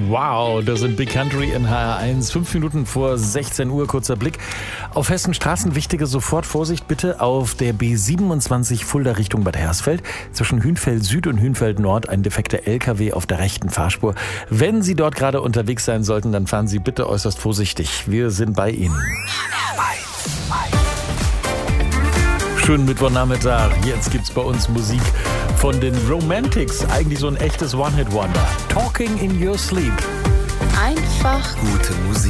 Wow, das sind Big Country in HR1. 5 Minuten vor 16 Uhr, kurzer Blick auf Hessenstraßen. Wichtige Sofortvorsicht bitte auf der B27 Fulda Richtung Bad Hersfeld. Zwischen Hünfeld Süd und Hünfeld Nord ein defekter LKW auf der rechten Fahrspur. Wenn Sie dort gerade unterwegs sein sollten, dann fahren Sie bitte äußerst vorsichtig. Wir sind bei Ihnen. Schönen Mittwochnachmittag. Jetzt gibt's bei uns Musik von den Romantics. Eigentlich so ein echtes One-Hit-Wonder. Talking in Your Sleep. Einfach Gute Musik.